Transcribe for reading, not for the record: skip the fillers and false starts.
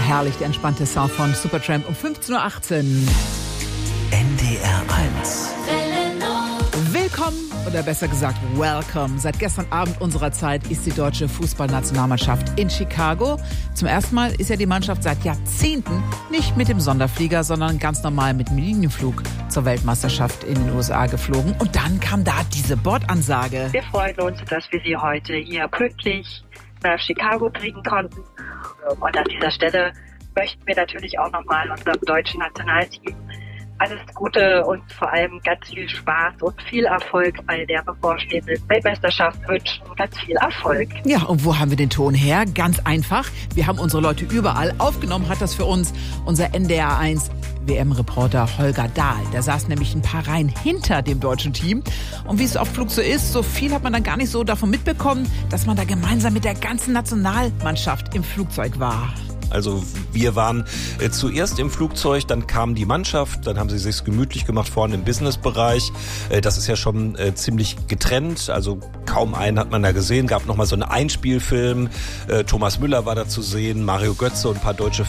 herrlich, der entspannte Sound von Supertramp um 15.18 Uhr. NDR 1. Willkommen, oder besser gesagt, welcome. Seit gestern Abend unserer Zeit ist die deutsche Fußballnationalmannschaft in Chicago. Zum ersten Mal ist ja die Mannschaft seit Jahrzehnten nicht mit dem Sonderflieger, sondern ganz normal mit dem Linienflug zur Weltmeisterschaft in den USA geflogen. Und dann kam da diese Bordansage. Wir freuen uns, dass wir Sie heute hier pünktlich nach Chicago bringen konnten. Und an dieser Stelle möchten wir natürlich auch nochmal unserem deutschen Nationalteam alles Gute und vor allem ganz viel Spaß und viel Erfolg bei der bevorstehenden Weltmeisterschaft wünschen. Ganz viel Erfolg. Ja, und wo haben wir den Ton her? Ganz einfach. Wir haben unsere Leute überall. Aufgenommen hat das für uns unser NDR 1 WM-Reporter Holger Dahl. Der saß nämlich ein paar Reihen hinter dem deutschen Team. Und wie es auf Flug so ist, so viel hat man dann gar nicht so davon mitbekommen, dass man da gemeinsam mit der ganzen Nationalmannschaft im Flugzeug war. Also wir waren zuerst im Flugzeug, dann kam die Mannschaft, dann haben sie sich gemütlich gemacht vorne im Businessbereich. Das ist ja schon ziemlich getrennt, also kaum einen hat man da gesehen. Gab nochmal so einen Einspielfilm, Thomas Müller war da zu sehen, Mario Götze und ein paar deutsche